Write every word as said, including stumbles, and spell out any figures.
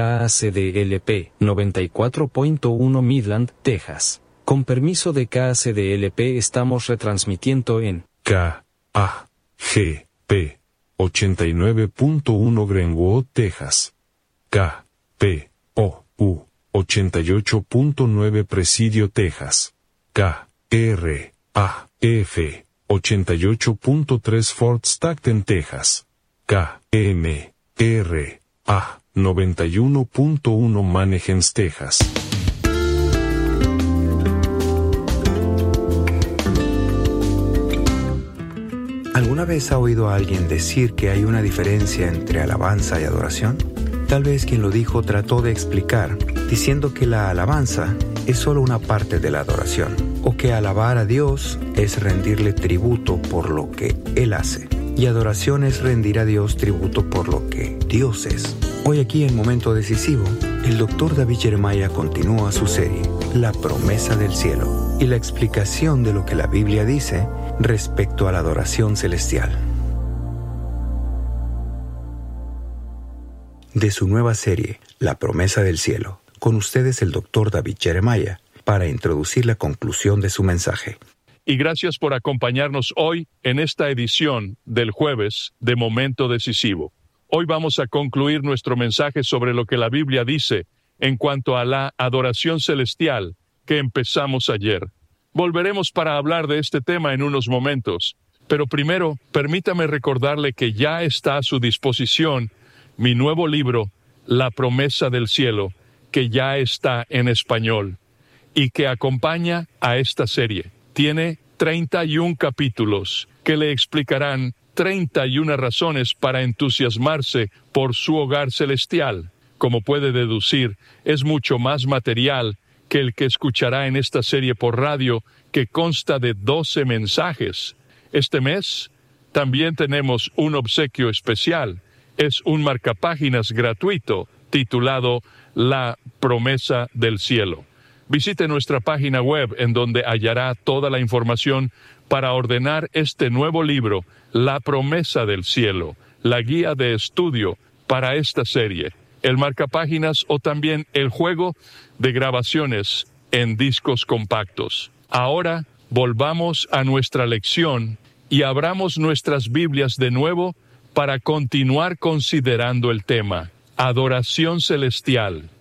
K A C D L P noventa y cuatro punto uno Midland, Texas. Con permiso de K A C D L P estamos retransmitiendo en K A G P ochenta y nueve punto uno Greenwood, Texas. K P O U ochenta y ocho punto nueve Presidio, Texas. K R A F ochenta y ocho punto tres Fort Stockton, Texas. K M R A noventa y uno punto uno Manheim, Texas. ¿Alguna vez ha oído a alguien decir que hay una diferencia entre alabanza y adoración? Tal vez quien lo dijo trató de explicar, diciendo que la alabanza es solo una parte de la adoración, o que alabar a Dios es rendirle tributo por lo que Él hace, y adoración es rendir a Dios tributo por lo que Dios es. Hoy aquí en Momento Decisivo, el doctor David Jeremiah continúa su serie, La Promesa del Cielo, y la explicación de lo que la Biblia dice respecto a la adoración celestial. De su nueva serie, La Promesa del Cielo, con ustedes el doctor David Jeremiah, para introducir la conclusión de su mensaje. Y gracias por acompañarnos hoy en esta edición del jueves de Momento Decisivo. Hoy vamos a concluir nuestro mensaje sobre lo que la Biblia dice en cuanto a la adoración celestial que empezamos ayer. Volveremos para hablar de este tema en unos momentos, pero primero permítame recordarle que ya está a su disposición mi nuevo libro, La Promesa del Cielo, que ya está en español y que acompaña a esta serie. Tiene treinta y un capítulos que le explicarán treinta y una razones para entusiasmarse por su hogar celestial. Como puede deducir, es mucho más material que el que escuchará en esta serie por radio, que consta de doce mensajes. Este mes también tenemos un obsequio especial. Es un marcapáginas gratuito titulado La Promesa del Cielo. Visite nuestra página web en donde hallará toda la información para ordenar este nuevo libro, La Promesa del Cielo, la guía de estudio para esta serie, el marcapáginas o también el juego de grabaciones en discos compactos. Ahora volvamos a nuestra lección y abramos nuestras Biblias de nuevo para continuar considerando el tema, adoración celestial.